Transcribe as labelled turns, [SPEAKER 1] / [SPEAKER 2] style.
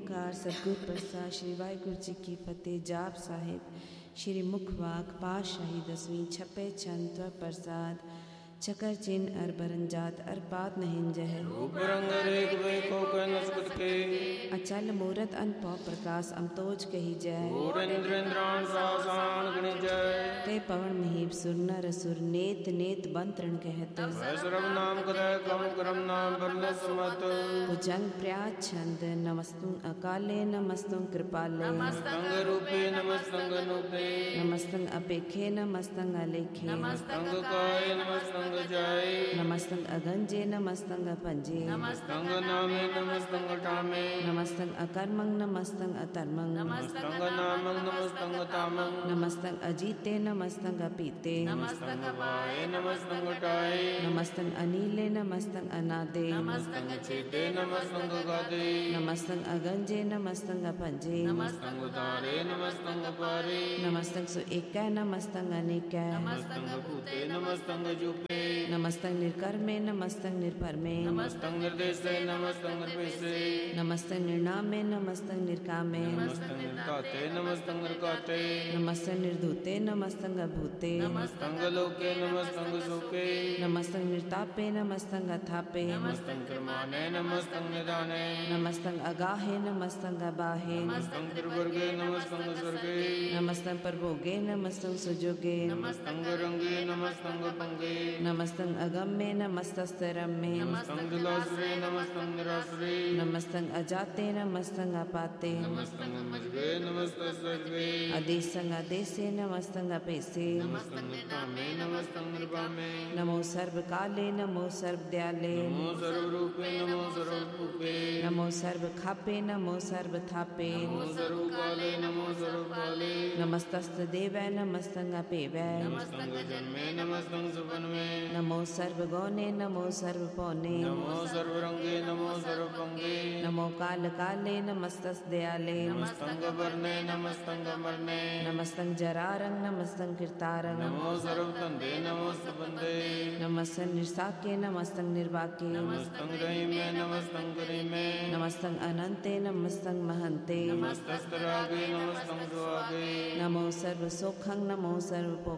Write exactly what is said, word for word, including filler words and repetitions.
[SPEAKER 1] ओंकार सतगुर प्रसाद श्री वाहिगुरु जी की फतेह। जाप साहिब श्री मुखवाक पातशाही दसवीं छपे छंद त्व प्रसाद चकर चिन्ह अर बरंजात अर पात नहिंजह
[SPEAKER 2] रूप रंग रेख वेको कन सुत के
[SPEAKER 1] अचल मूरत अनपौ प्रकाश अमतोज कही जय
[SPEAKER 2] और इंद्र इंद्रान सासान गणि जय
[SPEAKER 1] ते पवन महीप सुर नर सुर नेत नेत बंतरण कहत
[SPEAKER 2] सर्व नाम कदय कम करम नाम बरन समत
[SPEAKER 1] भुजंग प्रयात छंद नमस्तुं अकाले नमस्तुं कृपाले
[SPEAKER 2] नमस्तंग रूपे नमस्तंग नूपे
[SPEAKER 1] नमस्तंग अपेखे नमस्तंग अलेखे
[SPEAKER 2] नमस्तंग काय नमस्तंग जाय
[SPEAKER 1] नमस्तंग अगंजे नमस्तंग पंजे
[SPEAKER 2] नमस्तंग नामे नमस्तंग ठामे
[SPEAKER 1] नमस्तंग अकर्मंग नमस्तंग अतर्मंग
[SPEAKER 2] नमस्तंग नामं नमस्तंग तामं
[SPEAKER 1] नमस्तंग अजीते नमस्तंग अपीते
[SPEAKER 2] नमस्तंग वाय नमस्तंग टाय
[SPEAKER 1] नमस्तंग अनीले नमस्तंग अनादे
[SPEAKER 2] नमस्तंग चेते नमस्तंग गादे
[SPEAKER 1] नमस्तंग अगंजे नमस्तंग पंजे
[SPEAKER 2] नमस्तंग उदारे नमस्तंग पारे
[SPEAKER 1] नमस्तंग सु एक नमस्तंग अनेक
[SPEAKER 2] नमस्तंग भूते नमस्तंग जुपे
[SPEAKER 1] नमस्तंग निर्कर्मे नमस्तंग निर्परमे
[SPEAKER 2] नमस्तंग निर्देशे नमस्तंग निर्पेशे
[SPEAKER 1] नमस्तंग निर्नामे नमस्तंग निर्कामे
[SPEAKER 2] नमस्तंग निर्काते नमस्तंग निर्काते
[SPEAKER 1] नमस्तंग निर्धूते नमस्तंग अभूते
[SPEAKER 2] नमस्तंग लोके नमस्तंग सुखे
[SPEAKER 1] नमस्तंग निर्तापे नमस्तंग अथापे
[SPEAKER 2] नमस्तंग प्रमाणे नमस्तंग निदाने
[SPEAKER 1] नमस्तंग अगाहे नमस्तंग अबाहे
[SPEAKER 2] नमस्तंग त्रिवर्गे नमस्तंग स्वर्गे
[SPEAKER 1] नमस्तंग परभोगे नमस्तंग सुजोगे
[SPEAKER 2] नमस्तंग रंगे नमस्तंग पंगे
[SPEAKER 1] नमस्तंग अगम्ये नमस्तस्तरम्ये
[SPEAKER 2] नमस्तंग दिलासरे नमस्तंग निरासरे
[SPEAKER 1] नमस्तंग अजाते नमस्तंग अपाते
[SPEAKER 2] नमस्तंग मजबे नमस्तंग सर्वे
[SPEAKER 1] अदेसंग अदेसे नमस्तंग अपेसे
[SPEAKER 2] नमस्तंग तामे नमस्तंग निर्वामे
[SPEAKER 1] नमो सर्वकाले नमो सर्वदयाले
[SPEAKER 2] नमो सर्वरूपे नमो सर्वभूपे
[SPEAKER 1] नमो सर्वखापे नमो सर्वथापे
[SPEAKER 2] नमो सर्वकाले नमो सर्वकाले
[SPEAKER 1] नमस्तस्तदेवै नमस्तंग अपेवै
[SPEAKER 2] नमस्तंग जन्मे नमस्तंग सुपन्मे
[SPEAKER 1] नमो सर्वगौने नमो सर्वपौने
[SPEAKER 2] नमो सर्वरंगे नमो सर्वपंगे
[SPEAKER 1] नमो काल काले नमस्तस् दयाले
[SPEAKER 2] नमस्तंग वर्णे नमस्तंग मरणे
[SPEAKER 1] नमस्तंग जरारंग नमस्तंग कीर्तारंग
[SPEAKER 2] नमो सर्वतंदे नमो सुबंदे
[SPEAKER 1] नमस्तंग निर्साके नमस्तंग निर्वाके
[SPEAKER 2] नमस्तंग रहीमे नमस्तंग करीमे
[SPEAKER 1] नमस्तंग अनंते नमस्तंग महंते
[SPEAKER 2] नमस्तस्तरागे नमस्तंग सुहागे
[SPEAKER 1] नमो सर्व सोखंग नमो सर्व